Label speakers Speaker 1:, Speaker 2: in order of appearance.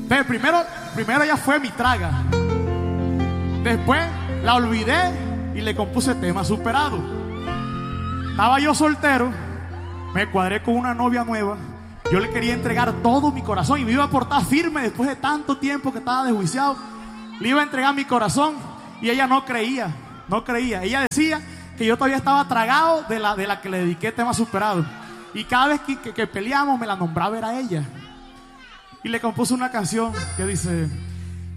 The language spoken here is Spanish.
Speaker 1: Entonces, primero ella fue mi traga. Después la olvidé y le compuse Tema Superado. Estaba yo soltero, me cuadré con una novia nueva. Yo le quería entregar todo mi corazón y me iba a portar firme después de tanto tiempo que estaba desjuiciado. Le iba a entregar mi corazón y ella no creía. Ella decía que yo todavía estaba tragado de la que le dediqué Tema Superado. Y cada vez que peleamos me la nombraba era ella. Y le compuse una canción que dice: